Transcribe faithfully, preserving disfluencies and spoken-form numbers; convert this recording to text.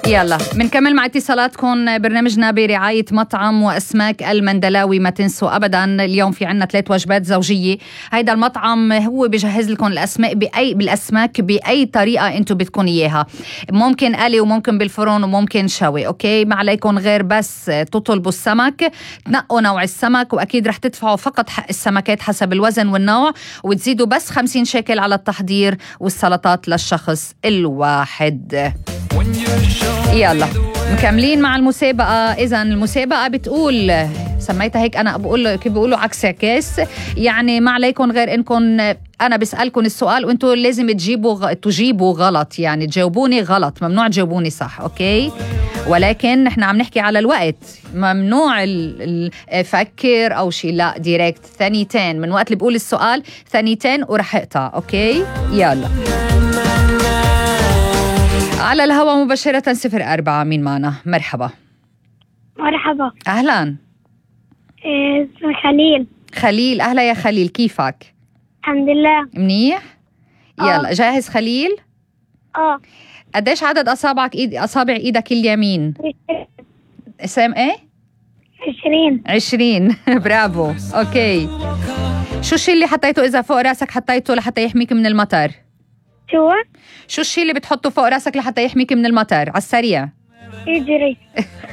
يلا بنكمل مع اتصالاتكم. برنامجنا برعاية مطعم وأسماك المندلاوي. ما تنسوا أبدا اليوم في عنا ثلاث وجبات زوجية. هيدا المطعم هو بجهز لكم الأسماك بأي بالأسماك بأي طريقة أنتم بدكم إياها. ممكن قلي وممكن بالفرن وممكن شوي. أوكي، ما عليكم غير بس تطلبوا السمك، تنقوا نوع السمك، وأكيد رح تدفعوا فقط حق السمكات حسب الوزن والنوع، وتزيدوا بس خمسين شيكل على التحضير والسلطات للشخص الواحد. يلا مكملين مع المسابقة. إذا المسابقة بتقول، سميتها هيك أنا بقول كيف بيقولوا عكس عكاس، يعني ما عليكم غير إنكم أنا بسألكم السؤال وإنتم لازم تجيبوا غ... تجيبوا غلط، يعني تجاوبوني غلط، ممنوع تجاوبوني صح. أوكي، ولكن نحن عم نحكي على الوقت، ممنوع ال... الفكر أو شيء، لا ديريكت ثانيتين من وقت اللي بقول السؤال، ثانيتين ورح اقطع. أوكي يلا على الهواء مباشرة. صفر أربعة، مين معنا؟ مرحبا. مرحبا. أهلا. إيه خليل. خليل، أهلا يا خليل، كيفك؟ الحمد لله منيح. يلا أوه. جاهز خليل؟ اه. قديش عدد أصابعك إيد أصابع إيدك اليمين؟ اسم إيه؟ عشرين. عشرين. برافو. أوكي، شو الشيء اللي حطيته إذا فوق راسك حطيته لحتى يحميك من المطر؟ شو؟ شو الشيء اللي بتحطه فوق راسك لحتى يحميك من المطر على السريع؟ يجري.